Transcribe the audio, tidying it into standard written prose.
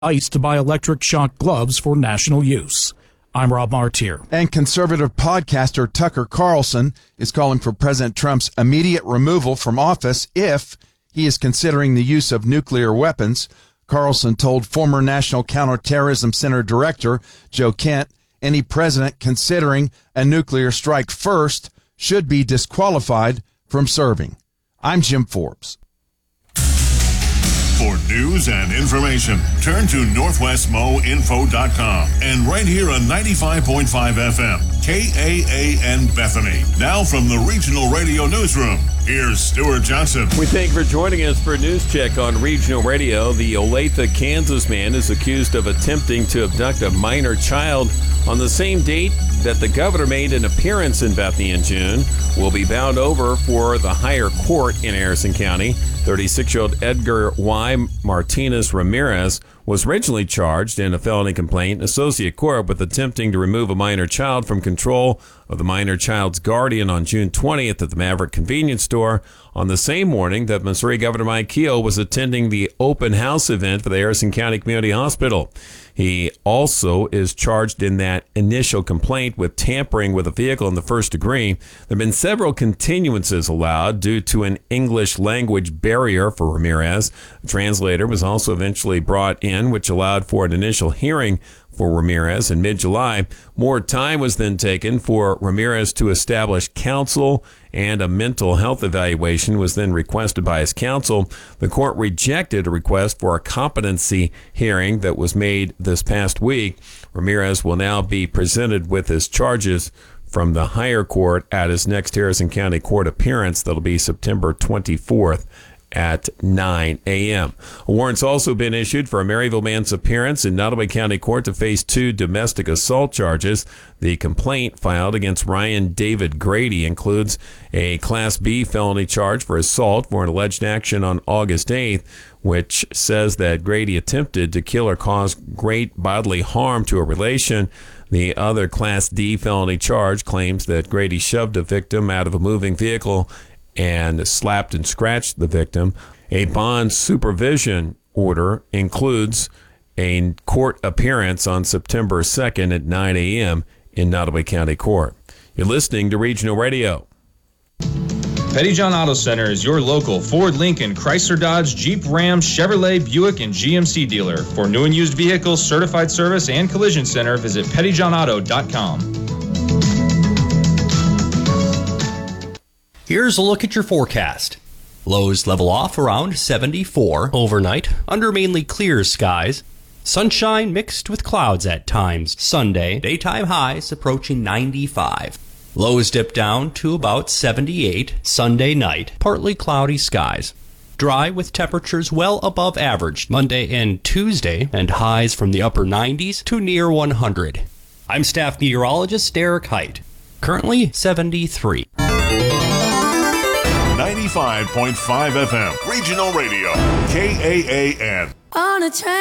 ICE to buy electric shock gloves for national use. I'm Rob Martier. And conservative podcaster Tucker Carlson is calling for President Trump's immediate removal from office if he is considering the use of nuclear weapons. Carlson told former National Counterterrorism Center Director Joe Kent any president considering a nuclear strike first should be disqualified from serving. I'm Jim Forbes. For news and information, turn to NorthwestMoInfo.com and right here on 95.5 FM, KAAN Bethany. Now from the Regional Radio Newsroom, here's Stuart Johnson. We thank you for joining us for a news check on Regional Radio. The Olathe, Kansas man is accused of attempting to abduct a minor child on the same date that the governor made an appearance in Bethany in June. Will be bound over for the higher court in Harrison County. 36-year-old Edgar Y. Martinez Ramirez was originally charged in a felony complaint in associate court with attempting to remove a minor child from control of the minor child's guardian on June 20th at the Maverick convenience store on the same morning that Missouri Governor Mike Keogh was attending the open house event for the Harrison County Community Hospital. He also is charged in that initial complaint with tampering with a vehicle in the first degree. There have been several continuances allowed due to an English language barrier for Ramirez. A translator was also eventually brought in, which allowed for an initial hearing for Ramirez in mid-July. More time was then taken for Ramirez to establish counsel, and a mental health evaluation was then requested by his counsel. The court rejected a request for a competency hearing that was made this past week. Ramirez will now be presented with his charges from the higher court at his next Harrison County court appearance. That'll be September 24th. At 9 a.m. A warrant's also been issued for a Maryville man's appearance in Nottoway County Court to face 2 domestic assault charges. The complaint filed against Ryan David Grady includes a Class B felony charge for assault for an alleged action on August 8th, which says that Grady attempted to kill or cause great bodily harm to a relation. The other Class D felony charge claims that Grady shoved a victim out of a moving vehicle and slapped and scratched the victim. A bond supervision order includes a court appearance on September 2nd at 9 a.m. in Nottoway County Court. You're listening to Regional Radio. Pettyjohn Auto Center is your local Ford, Lincoln, Chrysler, Dodge, Jeep, Ram, Chevrolet, Buick, and GMC dealer. For new and used vehicles, certified service, and collision center, visit pettyjohnauto.com. Here's a look at your forecast. Lows level off around 74 overnight under mainly clear skies. Sunshine mixed with clouds at times. Sunday, daytime highs approaching 95. Lows dip down to about 78 Sunday night. Partly cloudy skies. Dry with temperatures well above average Monday and Tuesday, and highs from the upper 90s to near 100. I'm staff meteorologist Derek Height. Currently 73. 95.5 FM, Regional Radio, KAAN. On a train.